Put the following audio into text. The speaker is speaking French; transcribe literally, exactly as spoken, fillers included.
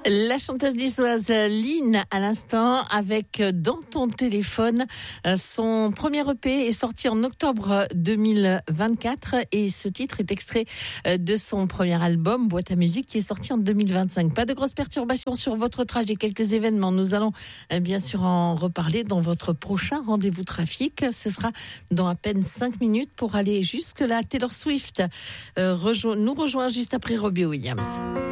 La chanteuse niçoise Lynn, à l'instant, avec Dans ton téléphone. Son premier E P est sorti en octobre deux mille vingt-quatre et ce titre est extrait de son premier album, Boîte à musique, qui est sorti en deux mille vingt-cinq. Pas de grosses perturbations sur votre trajet, quelques événements. Nous allons bien sûr en reparler dans votre prochain rendez-vous trafic. Ce sera dans à peine cinq minutes pour aller jusque là. Taylor Swift euh, rejo- nous rejoint juste après Robbie Williams.